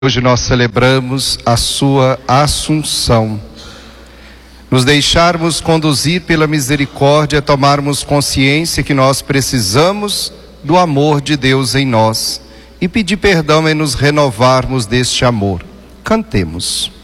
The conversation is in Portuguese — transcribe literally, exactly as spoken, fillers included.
Hoje nós celebramos a sua Assunção. Nos deixarmos conduzir pela misericórdia, tomarmos consciência que nós precisamos do amor de Deus em nós e pedir perdão e nos renovarmos deste amor. Cantemos.